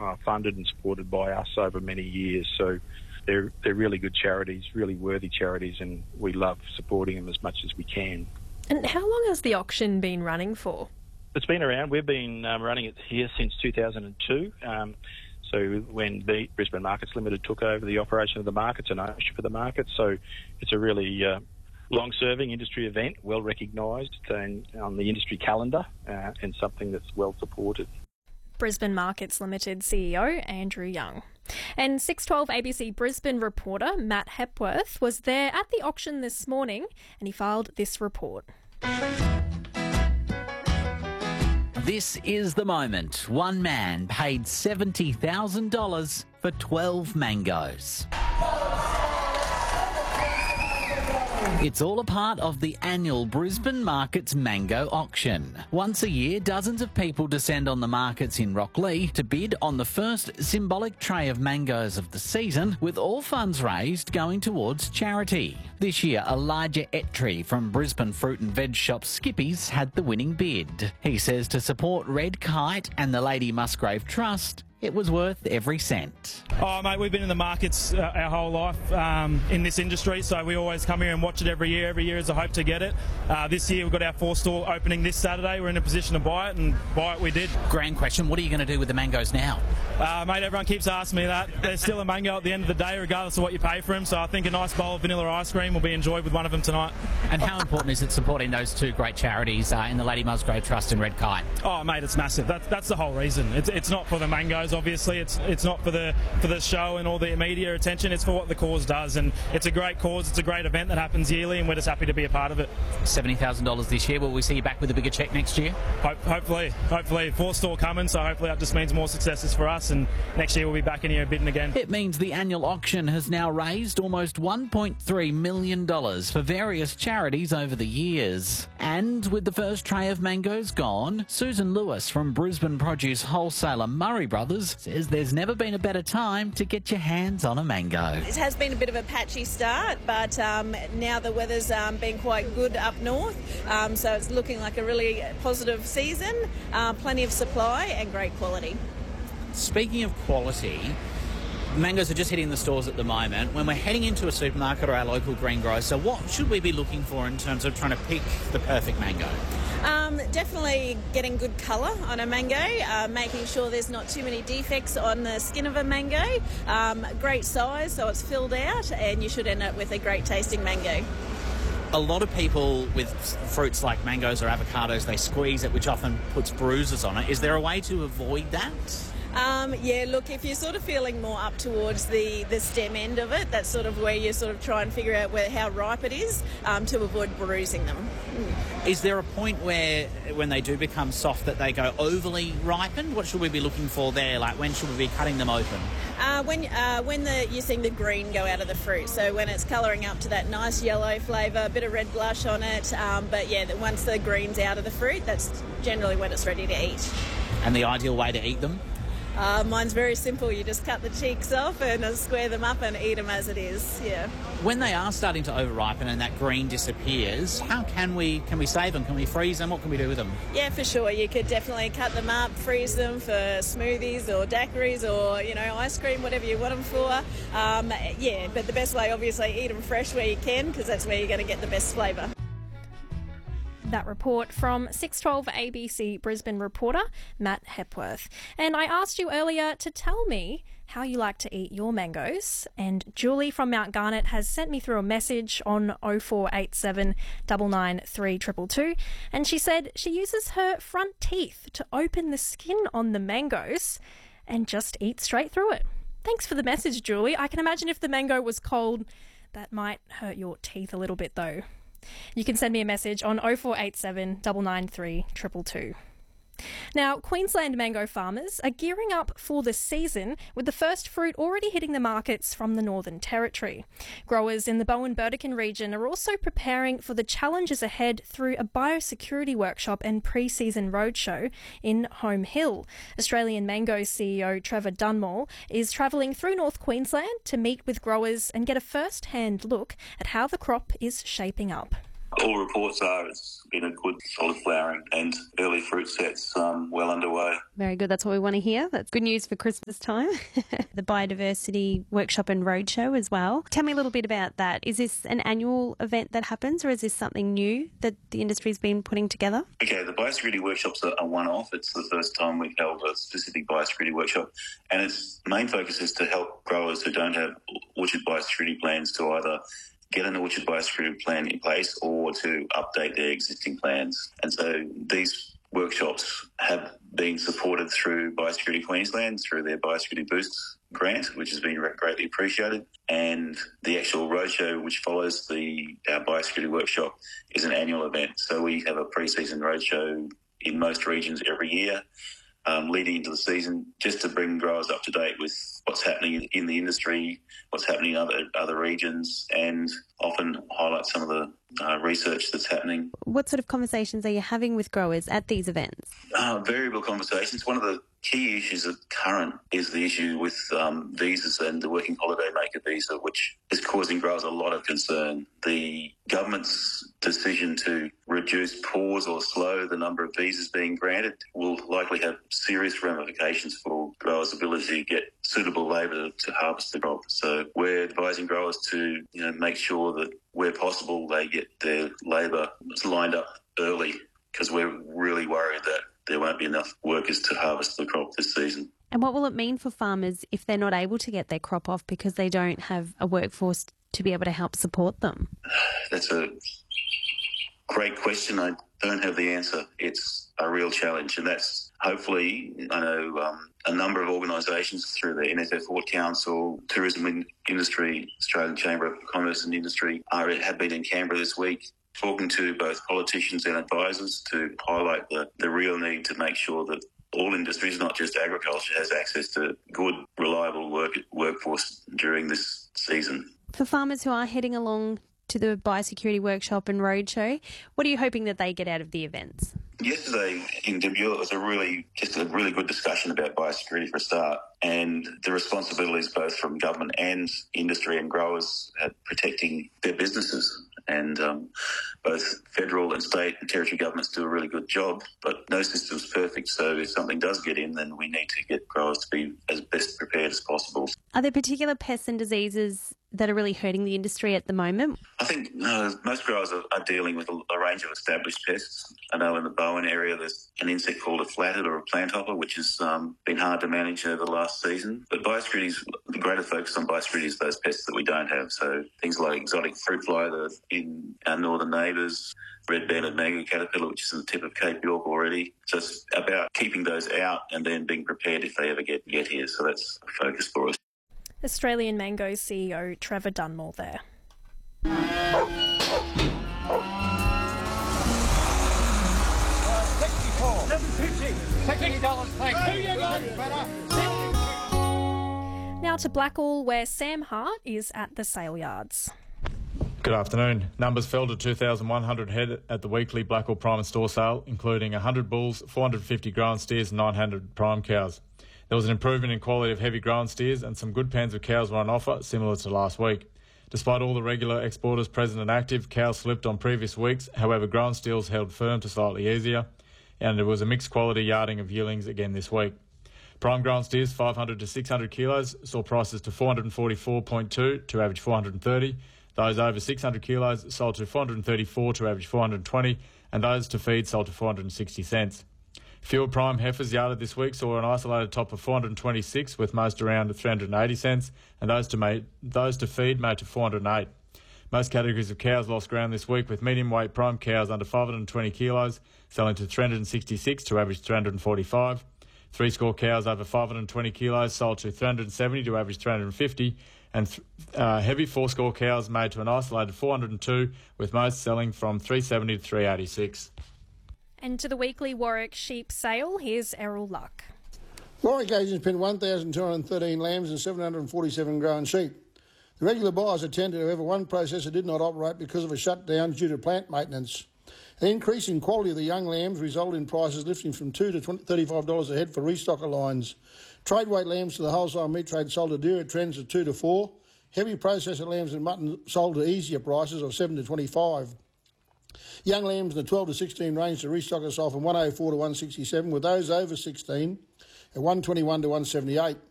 funded and supported by us over many years. So they're really good charities, really worthy charities, and we love supporting them as much as we can. And how long has the auction been running for? It's been around. We've been running it here since 2002. So when the Brisbane Markets Limited took over the operation of the markets and ownership of the market. So it's a really long-serving industry event, well recognised on the industry calendar, and something that's well supported. Brisbane Markets Limited CEO Andrew Young. And 612 ABC Brisbane reporter Matt Hepworth was there at the auction this morning, and he filed this report. This is the moment. One man paid $70,000 for 12 mangoes. It's all a part of the annual Brisbane Markets Mango Auction. Once a year, dozens of people descend on the markets in Rocklea to bid on the first symbolic tray of mangoes of the season, with all funds raised going towards charity. This year, Elijah Ettree from Brisbane fruit and veg shop Skippy's had the winning bid. He says to support Red Kite and the Lady Musgrave Trust, it was worth every cent. Oh, mate, we've been in the markets our whole life in this industry, so we always come here and watch it every year. Every year is a hope to get it. This year we've got our 4-store opening this Saturday. We're in a position to buy it, and buy it we did. Grand question, what are you going to do with the mangoes now? Mate, everyone keeps asking me that. There's still a mango at the end of the day, regardless of what you pay for them, so I think a nice bowl of vanilla ice cream will be enjoyed with one of them tonight. And how important is it supporting those two great charities in the Lady Musgrave Trust and Red Kite? Oh, mate, it's massive. That's the whole reason. It's not for the mangoes, obviously. It's not for the show and all the media attention. It's for what the cause does, and it's a great cause. It's a great event that happens yearly, and we're just happy to be a part of it. $70,000 this year. Will we see you back with a bigger cheque next year? Hopefully. 4-store coming, so hopefully that just means more successes for us, and next year we'll be back in here bidding again. It means the annual auction has now raised almost $1.3 million for various charities over the years. And with the first tray of mangoes gone, Susan Lewis from Brisbane produce wholesaler Murray Brothers says there's never been a better time to get your hands on a mango. It has been a bit of a patchy start, but now the weather's been quite good up north, so it's looking like a really positive season, plenty of supply and great quality. Speaking of quality, mangoes are just hitting the stores at the moment. When we're heading into a supermarket or our local greengrocer, what should we be looking for in terms of trying to pick the perfect mango? Definitely getting good colour on a mango, making sure there's not too many defects on the skin of a mango, great size so it's filled out, and you should end up with a great tasting mango. A lot of people with fruits like mangoes or avocados, they squeeze it, which often puts bruises on it. Is there a way to avoid that? Yeah, look, if you're sort of feeling more up towards the stem end of it, that's sort of where you sort of try and figure out how ripe it is to avoid bruising them. Is there a point where, when they do become soft, that they go overly ripened? What should we be looking for there? Like, when should we be cutting them open? When you're seeing the green go out of the fruit, so when it's colouring up to that nice yellow flavour, a bit of red blush on it, but yeah, once the green's out of the fruit, that's generally when it's ready to eat. And the ideal way to eat them? Mine's very simple. You just cut the cheeks off and square them up and eat them as it is, yeah. When they are starting to over-ripen and that green disappears, how can we save them? Can we freeze them? What can we do with them? Yeah, for sure. You could definitely cut them up, freeze them for smoothies or daiquiris or, ice cream, whatever you want them for. Yeah, but the best way, obviously, eat them fresh where you can, because that's where you're going to get the best flavour. That report from 612 ABC Brisbane reporter Matt Hepworth. And I asked you earlier to tell me how you like to eat your mangoes, and Julie from Mount Garnet has sent me through a message on 0487 993 222, and she said she uses her front teeth to open the skin on the mangoes and just eat straight through it. Thanks for the message, Julie. I can imagine if the mango was cold, that might hurt your teeth a little bit though. You can send me a message on 0487 993 222. Now, Queensland mango farmers are gearing up for the season, with the first fruit already hitting the markets from the Northern Territory. Growers in the Bowen-Burdekin region are also preparing for the challenges ahead through a biosecurity workshop and pre-season roadshow in Home Hill. Australian Mango CEO Trevor Dunmore is travelling through North Queensland to meet with growers and get a first-hand look at how the crop is shaping up. All reports are it's been a good solid flowering and early fruit sets well underway. Very good. That's what we want to hear. That's good news for Christmas time. The Biodiversity Workshop and Roadshow as well. Tell me a little bit about that. Is this an annual event that happens, or is this something new that the industry's been putting together? Okay, the Biosecurity Workshops are one-off. It's the first time we've held a specific biosecurity workshop, and its main focus is to help growers who don't have orchard biosecurity plans to either get an orchard biosecurity plan in place or to update their existing plans. And so these workshops have been supported through Biosecurity Queensland, through their Biosecurity Boost grant, which has been greatly appreciated. And the actual roadshow, which follows the Biosecurity Workshop, is an annual event. So we have a pre-season roadshow in most regions every year, leading into the season, just to bring growers up to date with what's happening in the industry, what's happening in other regions, and often highlight some of the research that's happening. What sort of conversations are you having with growers at these events? Variable conversations. One of the key issues at current is the issue with visas and the working holiday maker visa, which is causing growers a lot of concern. The government's decision to reduce, pause or slow the number of visas being granted will likely have serious ramifications for growers' ability to get suitable labour to harvest the crop. So we're advising growers to make sure that where possible they get their labour lined up early, because we're really worried that there won't be enough workers to harvest the crop this season. And what will it mean for farmers if they're not able to get their crop off because they don't have a workforce to be able to help support them? That's a great question. I don't have the answer. It's a real challenge, and that's hopefully, I know a number of organisations through the NFF Hort Council, Tourism Industry, Australian Chamber of Commerce and Industry have been in Canberra this week, talking to both politicians and advisors to highlight the real need to make sure that all industries, not just agriculture, has access to good, reliable workforce during this season. For farmers who are heading along to the Biosecurity Workshop and Roadshow, what are you hoping that they get out of the events? Yesterday in Dubuque, it was a really good discussion about biosecurity for a start, and the responsibilities both from government and industry and growers at protecting their businesses. And both federal and state and territory governments do a really good job, but no system's perfect. So if something does get in, then we need to get growers to be as best prepared as possible. Are there particular pests and diseases that are really hurting the industry at the moment? I think most growers are dealing with a range of established pests. I know in the Bowen area there's an insect called a flathead or a plant hopper, which has been hard to manage over the last season. But the greater focus on biosecurity is those pests that we don't have. So things like exotic fruit fly that are in our northern neighbours, red-banded mango caterpillar, which is in the tip of Cape York already. So it's about keeping those out and then being prepared if they ever get here. So that's a focus for us. Australian Mango CEO Trevor Dunmore there. Now to Blackall, where Sam Hart is at the sale yards. Good afternoon. Numbers fell to 2,100 head at the weekly Blackall Prime and Store sale, including 100 bulls, 450 grown steers and 900 prime cows. There was an improvement in quality of heavy grown steers and some good pans of cows were on offer, similar to last week. Despite all the regular exporters present and active, cows slipped on previous weeks. However, grown steers held firm to slightly easier, and there was a mixed quality yarding of yearlings again this week. Prime grown steers 500 to 600 kilos saw prices to 444.2 to average 430. Those over 600 kilos sold to 434 to average 420, and those to feed sold to 460 cents. Fewer prime heifers yarded this week saw an isolated top of 426, with most around 380 cents, and those to feed made to 408. Most categories of cows lost ground this week, with medium weight prime cows under 520 kilos selling to 366 to average 345. Three-score cows over 520 kilos sold to 370 to average 350, and heavy four-score cows made to an isolated 402, with most selling from 370 to 386. And to the weekly Warwick sheep sale, here's Errol Luck. Warwick agents pinned 1,213 lambs and 747 grown sheep. The regular buyers attended, however, one processor did not operate because of a shutdown due to plant maintenance. The increase in quality of the young lambs resulted in prices lifting from $2 to $35 a head for restocker lines. Trade weight lambs to the wholesale meat trade sold to dearer trends of 2 to 4. Heavy processor lambs and mutton sold to easier prices of 7 to 25. Young lambs in the 12 to 16 range to restock us off from 104 to 167, with those over 16 at 121 to 178.